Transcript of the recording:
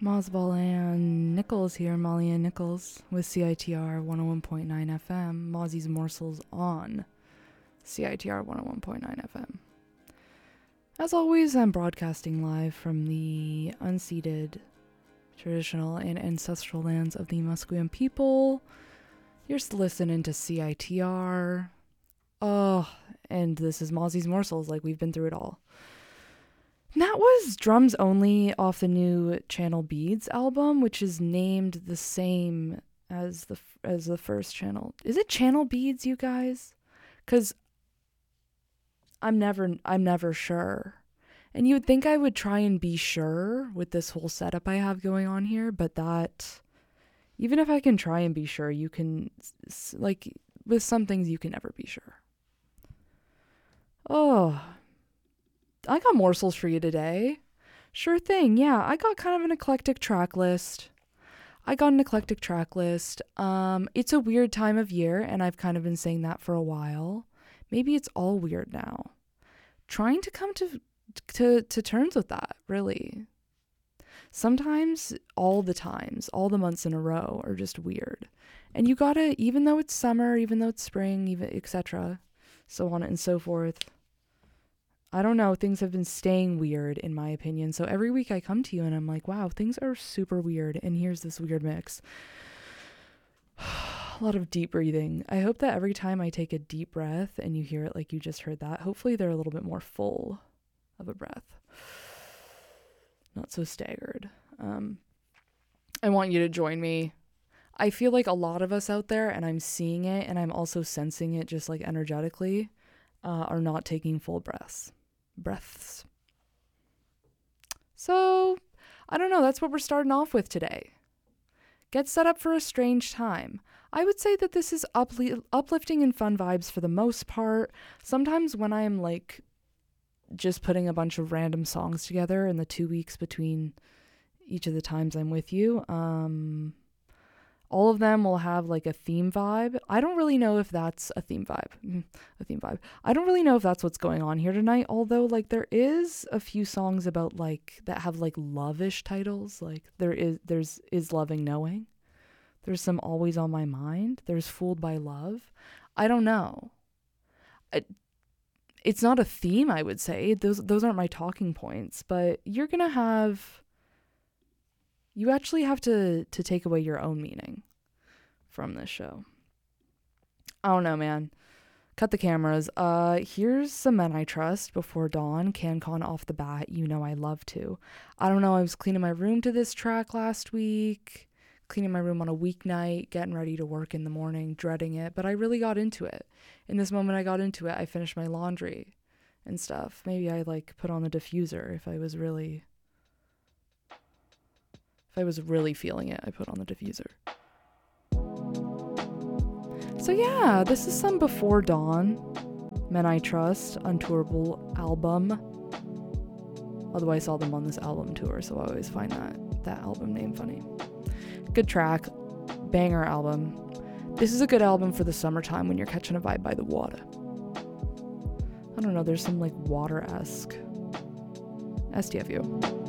Mosball and Nichols here, Molly and Nichols with CITR 101.9 FM, Mozzie's Morsels on CITR 101.9 FM. As always, I'm broadcasting live from the unceded, traditional, and ancestral lands of the Musqueam people. You're listening to CITR. Oh, and this is Mozzie's Morsels, like we've been through it all. And that was Drums Only off the new Channel Beads album, which is named the same as the first channel. Is it Channel Beads, you guys? Because I'm never sure. And you would think I would try and be sure with this whole setup I have going on here, but that, even if I can try and be sure, you can, like, with some things you can never be sure. Oh, I got morsels for you today. Sure thing. Yeah, I got kind of an eclectic track list. It's a weird time of year, and I've kind of been saying that for a while. Maybe it's all weird now. Trying to come to terms with that, really. Sometimes, all the months in a row are just weird. And you gotta, even though it's summer, even though it's spring, even etc., so on and so forth. I don't know, things have been staying weird in my opinion. So every week I come to you and I'm like, wow, things are super weird. And here's this weird mix. A lot of deep breathing. I hope that every time I take a deep breath and you hear it like you just heard that, hopefully they're a little bit more full of a breath. Not so staggered. I want you to join me. I feel like a lot of us out there, and I'm seeing it and I'm also sensing it just like energetically, are not taking full breaths. So, I don't know, that's what we're starting off with today. Get set up for a strange time. I would say that this is uplifting and fun vibes for the most part. Sometimes when I'm like just putting a bunch of random songs together in the 2 weeks between each of the times I'm with you, all of them will have like a theme vibe. I don't really know if that's a theme vibe. I don't really know if that's what's going on here tonight, although like there is a few songs about like that have like love-ish titles. Like there's Is Loving Knowing. There's some Always on My Mind. There's Fooled by Love. I don't know. It's not a theme, I would say. Those aren't my talking points, but you actually have to take away your own meaning from this show. I don't know, man. Cut the cameras. Here's some Men I Trust, Before Dawn, CanCon off the bat. You know I love to. I don't know, I was cleaning my room to this track last week. Cleaning my room on a weeknight, getting ready to work in the morning, dreading it. But I really got into it. In this moment I got into it, I finished my laundry and stuff. Maybe I like put on the diffuser if I was really feeling it, I put on the diffuser. So yeah, this is some Before Dawn, Men I Trust, Untourable album. Although I saw them on this album tour, so I always find that album name funny. Good track, banger album. This is a good album for the summertime when you're catching a vibe by the water. I don't know, there's some like water-esque. STFU.